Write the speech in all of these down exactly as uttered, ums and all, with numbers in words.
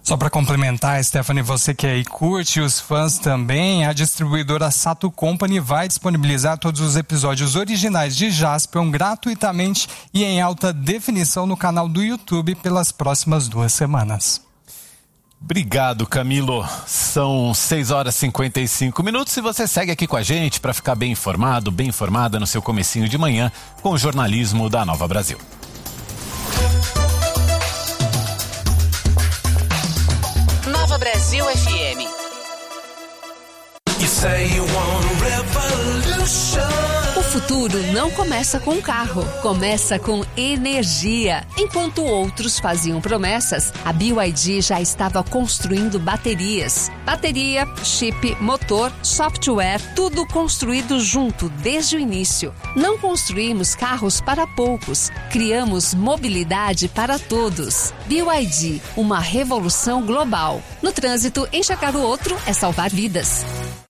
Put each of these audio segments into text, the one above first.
Só para complementar, Stephanie, você que aí curte, os fãs também, a distribuidora Sato Company vai disponibilizar todos os episódios originais de Jaspion gratuitamente e em alta definição no canal do YouTube pelas próximas duas semanas. Obrigado, Camilo. São seis horas e cinquenta e cinco minutos e você segue aqui com a gente para ficar bem informado, bem informada no seu comecinho de manhã com o jornalismo da Nova Brasil. Nova Brasil F M. O futuro não começa com carro, começa com energia. Enquanto outros faziam promessas, a B Y D já estava construindo baterias. Bateria, chip, motor, software, tudo construído junto desde o início. Não construímos carros para poucos, criamos mobilidade para todos. B Y D, uma revolução global. No trânsito, enxergar o outro é salvar vidas.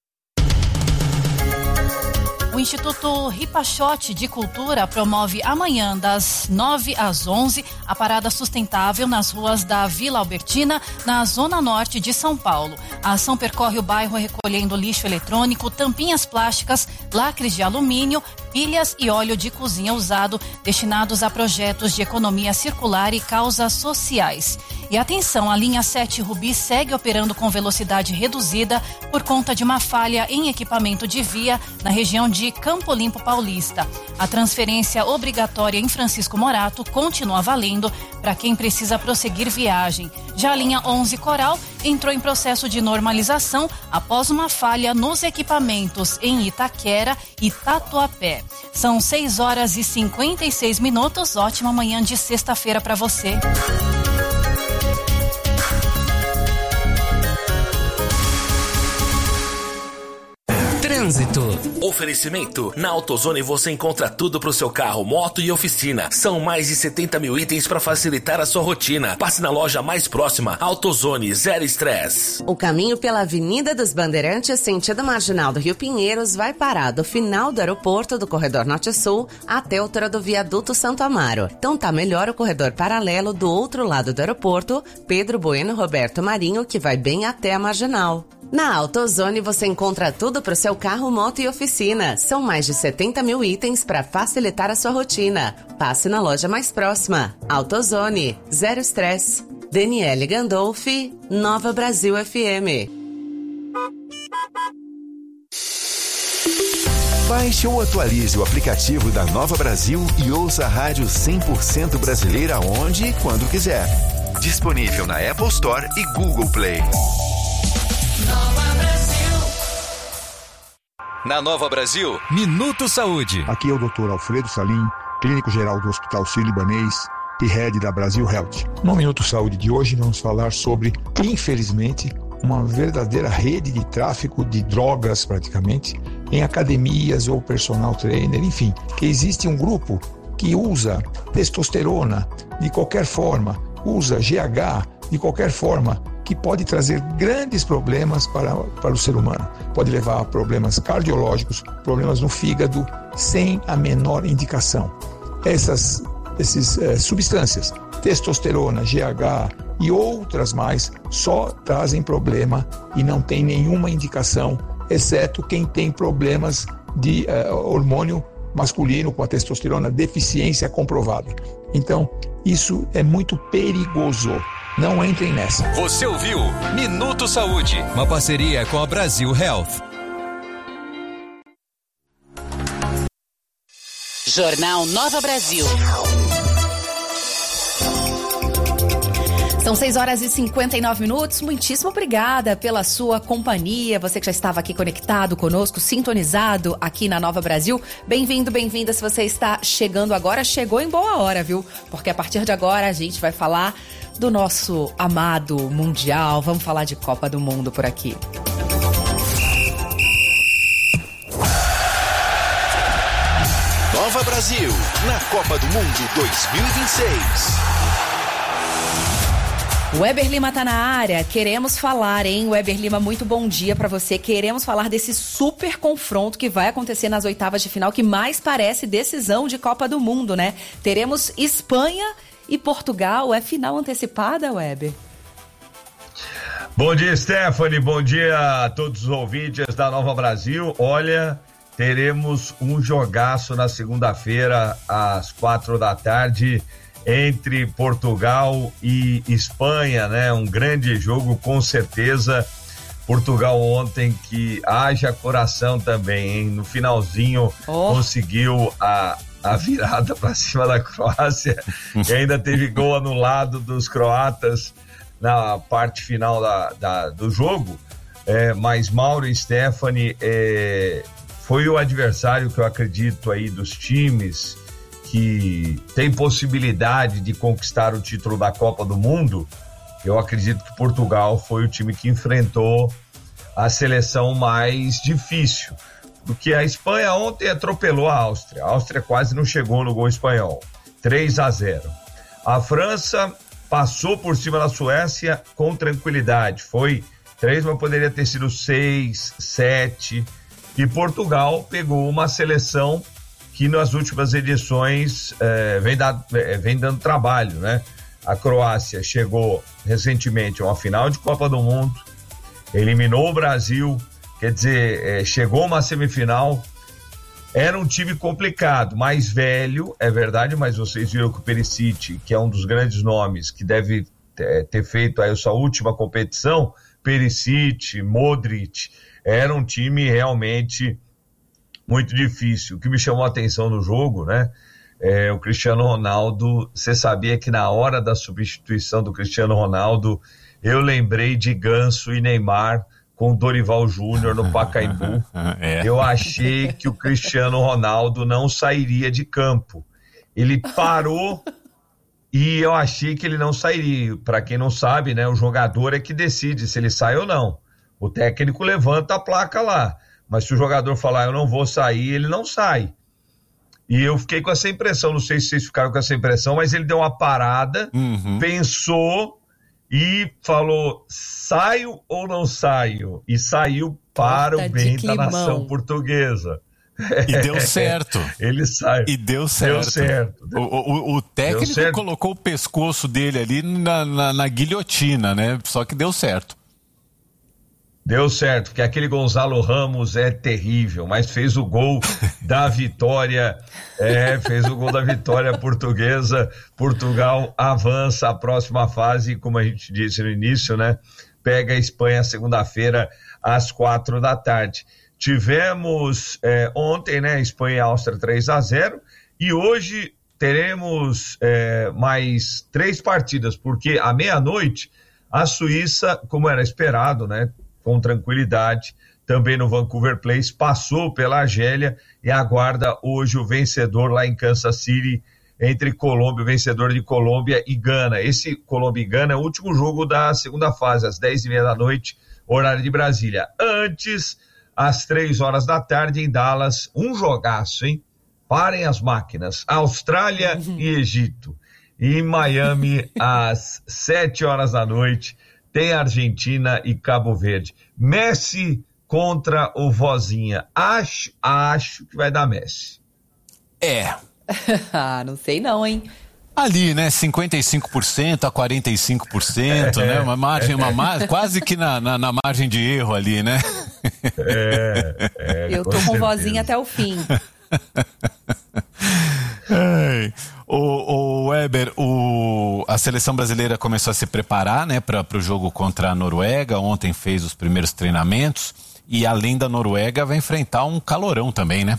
O Instituto Ripachote de Cultura promove amanhã, das nove às onze, a parada sustentável nas ruas da Vila Albertina, na zona norte de São Paulo. A ação percorre o bairro recolhendo lixo eletrônico, tampinhas plásticas, lacres de alumínio, pilhas e óleo de cozinha usado, destinados a projetos de economia circular e causas sociais. E atenção, a linha sete Rubi segue operando com velocidade reduzida por conta de uma falha em equipamento de via na região de Campo Limpo Paulista. A transferência obrigatória em Francisco Morato continua valendo para quem precisa prosseguir viagem. Já a linha onze Coral entrou em processo de normalização após uma falha nos equipamentos em Itaquera e Tatuapé. São seis horas e cinquenta e seis minutos. Ótima manhã de sexta-feira para você. Trânsito. Oferecimento. Na AutoZone você encontra tudo pro seu carro, moto e oficina. São mais de setenta mil itens para facilitar a sua rotina. Passe na loja mais próxima. AutoZone, zero estresse. O caminho pela Avenida dos Bandeirantes, sentido marginal do Rio Pinheiros, vai parar do final do aeroporto do Corredor Norte-Sul até o do Viaduto Santo Amaro. Então tá melhor o corredor paralelo do outro lado do aeroporto, Pedro Bueno Roberto Marinho, que vai bem até a marginal. Na AutoZone você encontra tudo para o seu carro, moto e oficina. São mais de setenta mil itens para facilitar a sua rotina. Passe na loja mais próxima. AutoZone, zero estresse. Daniele Gandolfi, Nova Brasil F M. Baixe ou atualize o aplicativo da Nova Brasil e ouça a rádio cem por cento brasileira onde e quando quiser. Disponível na Apple Store e Google Play. Nova Brasil. Na Nova Brasil, Minuto Saúde. Aqui é o doutor Alfredo Salim, clínico geral do Hospital Sírio-Libanês e head da Brasil Health. No Minuto Saúde de hoje vamos falar sobre, infelizmente, uma verdadeira rede de tráfico de drogas praticamente em academias ou personal trainer, enfim, que existe um grupo que usa testosterona de qualquer forma, usa G H de qualquer forma, que pode trazer grandes problemas para, para o ser humano. Pode levar a problemas cardiológicos, problemas no fígado, sem a menor indicação. Essas essas, eh, substâncias, testosterona, G H e outras mais, só trazem problema e não tem nenhuma indicação, exceto quem tem problemas de eh, hormônio masculino com a testosterona, deficiência comprovada. Então, isso é muito perigoso. Não entrem nessa. Você ouviu Minuto Saúde, uma parceria com a Brasil Health. Jornal Nova Brasil. São seis horas e cinquenta e nove minutos. Muitíssimo obrigada pela sua companhia. Você que já estava aqui conectado conosco, sintonizado aqui na Nova Brasil. Bem-vindo, bem-vinda. Se você está chegando agora, chegou em boa hora, viu? Porque a partir de agora a gente vai falar do nosso amado Mundial. Vamos falar de Copa do Mundo por aqui. Nova Brasil, na Copa do Mundo dois mil e vinte e seis. Weber Lima tá na área, queremos falar, hein? Weber Lima, muito bom dia pra você. Queremos falar desse super confronto que vai acontecer nas oitavas de final, que mais parece decisão de Copa do Mundo, né? Teremos Espanha e Portugal. É final antecipada, Weber? Bom dia, Stephanie, bom dia a todos os ouvintes da Nova Brasil. Olha, teremos um jogaço na segunda-feira às quatro da tarde entre Portugal e Espanha, né? Um grande jogo, com certeza. Portugal ontem, que haja coração também, hein? No finalzinho oh. conseguiu a, a virada para cima da Croácia e ainda teve gol anulado dos croatas na parte final da, da, do jogo, é, mas Mauro e Stephanie, é, foi o adversário que eu acredito aí dos times que tem possibilidade de conquistar o título da Copa do Mundo. Eu acredito que Portugal foi o time que enfrentou a seleção mais difícil, porque a Espanha ontem atropelou a Áustria, a Áustria quase não chegou no gol espanhol, três a zero. A França passou por cima da Suécia com tranquilidade. Foi três, mas poderia ter sido seis, sete. E Portugal pegou uma seleção que nas últimas edições é, vem, da, é, vem dando trabalho, né? A Croácia chegou recentemente a uma final de Copa do Mundo, eliminou o Brasil, quer dizer, é, chegou a uma semifinal. Era um time complicado, mais velho, é verdade, mas vocês viram que o Perisic, que é um dos grandes nomes, que deve ter feito aí a sua última competição, Perisic, Modric, era um time realmente muito difícil. O que me chamou a atenção no jogo, né, é o Cristiano Ronaldo. Você sabia que na hora da substituição do Cristiano Ronaldo, eu lembrei de Ganso e Neymar com o Dorival Júnior no Pacaembu. É. Eu achei que o Cristiano Ronaldo não sairia de campo. Ele parou e eu achei que ele não sairia. Para quem não sabe, né, o jogador é que decide se ele sai ou não. O técnico levanta a placa lá, mas se o jogador falar eu não vou sair, ele não sai. E eu fiquei com essa impressão, não sei se vocês ficaram com essa impressão, mas ele deu uma parada, uhum. pensou e falou, saio ou não saio? E saiu para Porta o bem da nação portuguesa. E deu certo. Ele saiu. E deu certo. Deu certo. O, o, o técnico colocou o pescoço dele ali na, na, na guilhotina, né? Só que deu certo. Deu certo, porque aquele Gonzalo Ramos é terrível, mas fez o gol da vitória, é, fez o gol da vitória portuguesa. Portugal avança à próxima fase, como a gente disse no início, né? Pega a Espanha segunda-feira às quatro da tarde. Tivemos é, ontem, né, Espanha e Áustria três a zero, e hoje teremos é, mais três partidas, porque à meia-noite a Suíça, como era esperado, né, com tranquilidade, também no Vancouver Place, passou pela Argélia e aguarda hoje o vencedor lá em Kansas City, entre Colômbia, o vencedor de Colômbia e Gana. Esse Colômbia e Gana é o último jogo da segunda fase, às dez e meia da noite, horário de Brasília. Antes, às três horas da tarde, em Dallas, um jogaço, hein? Parem as máquinas. Austrália uhum. e Egito. E em Miami, às sete horas da noite, tem Argentina e Cabo Verde. Messi contra o Vozinha. Acho, acho que vai dar Messi. É. Ah, não sei não, hein? Ali, né, cinquenta e cinco por cento a quarenta e cinco por cento, é, né, uma margem, uma margem, quase que na, na, na margem de erro ali, né? É, é, eu tô com, com Vozinha até o fim. Ei, o, o Weber, o, a seleção brasileira começou a se preparar, né, para o jogo contra a Noruega. Ontem fez os primeiros treinamentos e, além da Noruega, vai enfrentar um calorão também, né?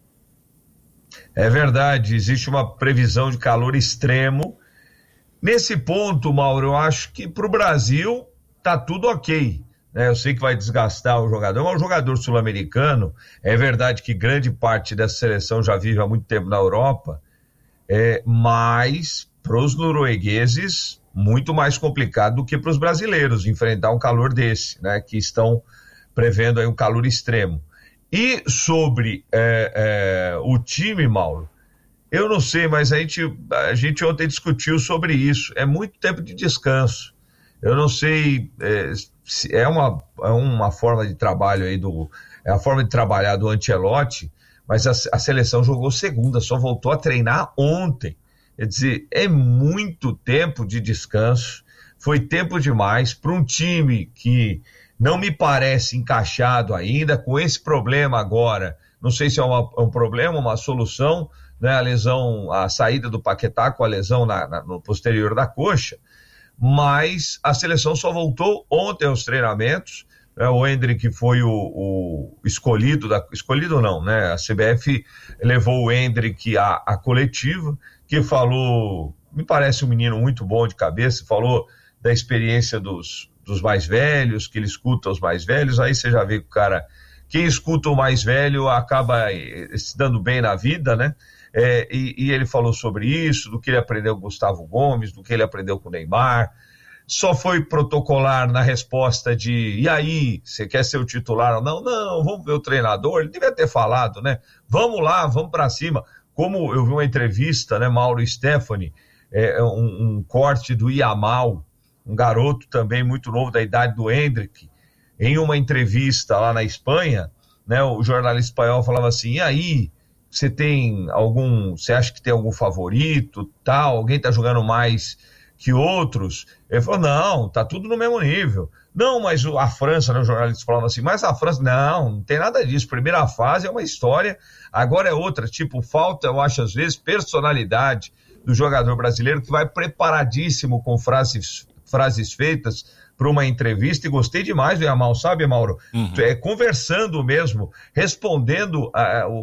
É verdade, existe uma previsão de calor extremo. Nesse ponto, Mauro, eu acho que para o Brasil tá tudo ok. Né? Eu sei que vai desgastar o jogador, mas o jogador sul-americano, é verdade que grande parte dessa seleção já vive há muito tempo na Europa, é, mas para os noruegueses, muito mais complicado do que para os brasileiros enfrentar um calor desse, né? Que estão prevendo aí um calor extremo. E sobre é, é, o time, Mauro, eu não sei, mas a gente, a gente ontem discutiu sobre isso. É muito tempo de descanso. Eu não sei é, se é uma, é uma forma de trabalho aí do... É a forma de trabalhar do Ancelotti, mas a, a seleção jogou segunda, só voltou a treinar ontem. Quer dizer, é muito tempo de descanso. foi tempo demais para um time que não me parece encaixado ainda, com esse problema agora. Não sei se é uma, um problema, uma solução, né? A lesão, a saída do Paquetá com a lesão na, na, no posterior da coxa, mas a seleção só voltou ontem aos treinamentos, né? O Endrick foi o, o escolhido, da, escolhido não, né? A C B F levou o Endrick à, à coletiva, que falou, me parece um menino muito bom de cabeça, falou da experiência dos, dos mais velhos, que ele escuta os mais velhos, aí você já vê que o cara... Quem escuta o mais velho acaba se dando bem na vida, né? É, e, e ele falou sobre isso, do que ele aprendeu com o Gustavo Gomes, do que ele aprendeu com o Neymar. Só foi protocolar na resposta de, e aí, você quer ser o titular ou não? Não, vamos ver o treinador. Ele devia ter falado, né? Vamos lá, vamos para cima. Como eu vi uma entrevista, né, Mauro e Stephanie, é, um, um corte do Yamal, um garoto também muito novo, da idade do Endrick, em uma entrevista lá na Espanha, né, o jornalista espanhol falava assim, e aí, você tem algum, você acha que tem algum favorito, tal, alguém tá jogando mais que outros? Ele falou, não, tá tudo no mesmo nível. Não, mas a França, né, o jornalista falava assim, mas a França, não, não tem nada disso, primeira fase é uma história, agora é outra, tipo, falta, eu acho às vezes, personalidade do jogador brasileiro, que vai preparadíssimo com frases, frases feitas, para uma entrevista, e gostei demais do Yamal, sabe, Mauro? Uhum. É, conversando mesmo, respondendo a, a,